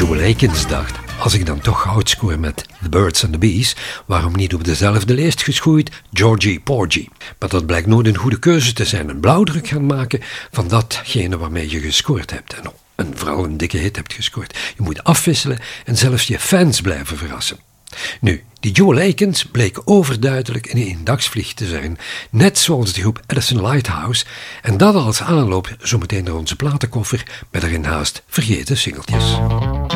Joel Akins dacht, als ik dan toch goud scoor met The Birds and the Bees, waarom niet op dezelfde lijst geschoeid Georgie Porgy? Maar dat blijkt nooit een goede keuze te zijn. Een blauwdruk gaan maken van datgene waarmee je gescoord hebt. En vooral een dikke hit hebt gescoord. Je moet afwisselen en zelfs je fans blijven verrassen. Nu, die Joel Akins bleek overduidelijk een eendagsvlieg te zijn, net zoals de groep Edison Lighthouse, en dat als aanloop zometeen naar onze platenkoffer met erin haast vergeten singeltjes.